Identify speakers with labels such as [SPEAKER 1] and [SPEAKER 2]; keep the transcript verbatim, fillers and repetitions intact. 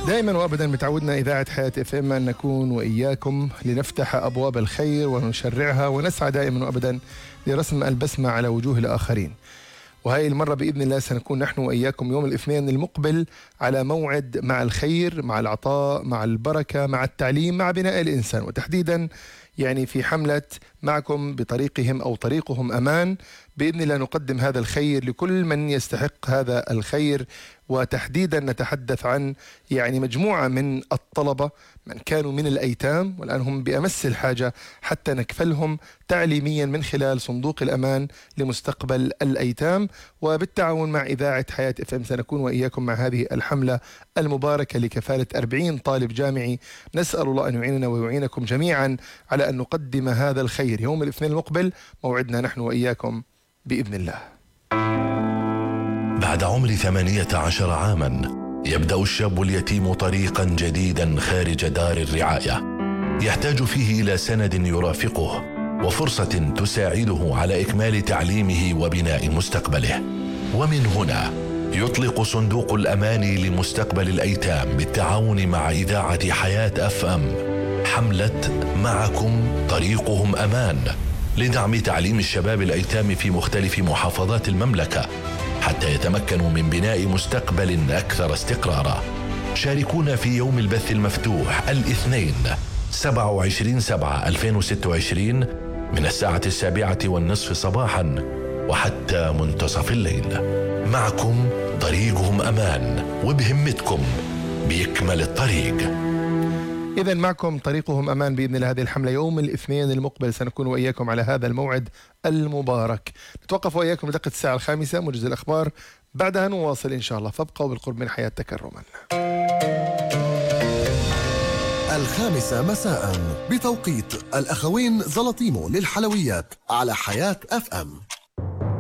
[SPEAKER 1] دائما وابدا متعودنا اذاعه حياه اف ام ان نكون واياكم لنفتح ابواب الخير ونشرعها ونسعى دائما وابدا لرسم البسمه على وجوه الاخرين. وهذه المره باذن الله سنكون نحن واياكم يوم الاثنين المقبل على موعد مع الخير، مع العطاء، مع البركه، مع التعليم، مع بناء الانسان، وتحديدا يعني في حمله معكم بطريقهم او طريقهم امان. باذن الله نقدم هذا الخير لكل من يستحق هذا الخير، وتحديدا نتحدث عن يعني مجموعه من الطلبه من كانوا من الايتام والان هم بامس الحاجه حتى نكفلهم تعليميا من خلال صندوق الامان لمستقبل الايتام. وبالتعاون مع اذاعه حياه اف ام سنكون واياكم مع هذه الحمله المباركه لكفاله أربعين طالب جامعي. نسال الله ان يعيننا ويعينكم جميعا على ان نقدم هذا الخير يوم الاثنين المقبل. موعدنا نحن واياكم بإذن الله.
[SPEAKER 2] بعد عمر ثمانية عشر عاما يبدأ الشاب اليتيم طريقا جديدا خارج دار الرعاية، يحتاج فيه إلى سند يرافقه وفرصة تساعده على إكمال تعليمه وبناء مستقبله. ومن هنا يطلق صندوق الأمان لمستقبل الأيتام بالتعاون مع إذاعة حياة أف أم حملة معكم طريقهم أمان لدعم تعليم الشباب الأيتام في مختلف محافظات المملكة حتى يتمكنوا من بناء مستقبل أكثر استقرارا. شاركونا في يوم البث المفتوح الاثنين سبعة وعشرين سبعة ألفين وستة وعشرين من الساعة السابعة والنصف صباحا وحتى منتصف الليل. معكم طريقهم أمان، وبهمتكم بيكمل الطريق.
[SPEAKER 1] إذا معكم طريقهم أمان بإذن الله. هذه الحملة يوم الاثنين المقبل سنكون وإياكم على هذا الموعد المبارك. نتوقف وإياكم لدقة الساعة الخامسة موجز الأخبار، بعدها نواصل إن شاء الله، فابقوا بالقرب من حياة تكرما.
[SPEAKER 3] الخامسة مساء بتوقيت الأخوين زلطيمو للحلويات على حياة أف أم.